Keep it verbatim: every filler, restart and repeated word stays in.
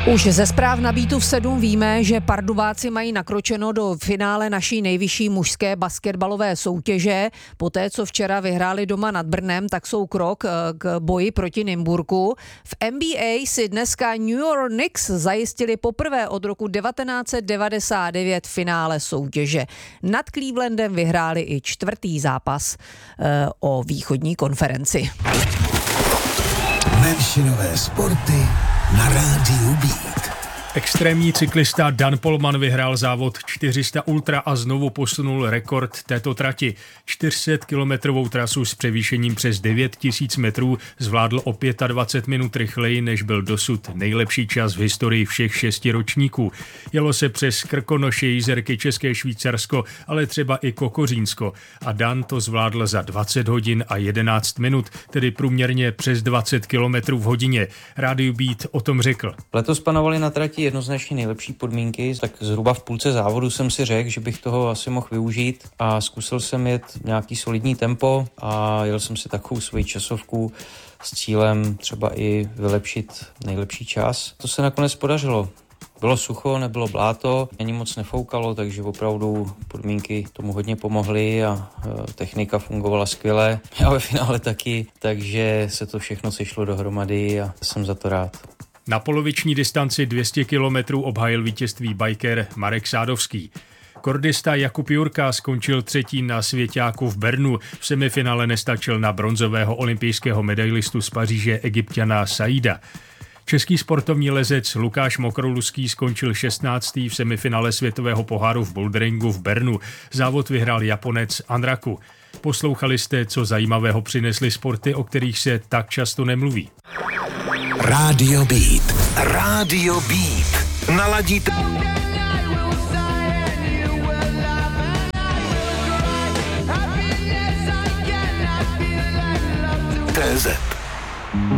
Už ze zpráv na Beatu v sedm víme, že Parduváci mají nakročeno do finále naší nejvyšší mužské basketbalové soutěže. Poté, co včera vyhráli doma nad Brnem, tak jsou krok k boji proti Nymburku. V N B A si dneska New York Knicks zajistili poprvé od roku devatenáct set devadesát devět finále soutěže. Nad Clevelandem vyhráli i čtvrtý zápas e, o východní konferenci. Menšinové sporty na rádiu Beat. Extrémní cyklista Dan Polman vyhrál závod čtyři sta ultra a znovu posunul rekord této trati. čtyři sta kilometrovou trasu s převýšením přes devět tisíc metrů zvládl o dvacet pět minut rychleji, než byl dosud nejlepší čas v historii všech šesti ročníků. Jelo se přes Krkonoše, Jizerky, České Švýcarsko, ale třeba i Kokořínsko. A Dan to zvládl za dvacet hodin a jedenáct minut, tedy průměrně přes dvacet kilometrů v hodině. Rádiu Beat o tom řekl. Letos panovaly na trati jednoznačně nejlepší podmínky, tak zhruba v půlce závodu jsem si řekl, že bych toho asi mohl využít a zkusil jsem jet nějaký solidní tempo a jel jsem si takovou svoji časovku s cílem třeba i vylepšit nejlepší čas. To se nakonec podařilo. Bylo sucho, nebylo bláto, ani moc nefoukalo, takže opravdu podmínky tomu hodně pomohly a technika fungovala skvěle. A ve finále taky, takže se to všechno sešlo dohromady a jsem za to rád. Na poloviční distanci dvě stě kilometrů obhájil vítězství biker Marek Sádovský. Kordista Jakub Jurka skončil třetí na svěťáku v Bernu. V semifinále nestačil na bronzového olympijského medailistu z Paříže Egypťana Saida. Český sportovní lezec Lukáš Mokroluský skončil šestnáctý v semifinále světového poháru v boulderingu v Bernu. Závod vyhrál Japonec Anraku. Poslouchali jste, co zajímavého přinesly sporty, o kterých se tak často nemluví. Rádio Beat. Rádio Beat. Naladíte... té zet.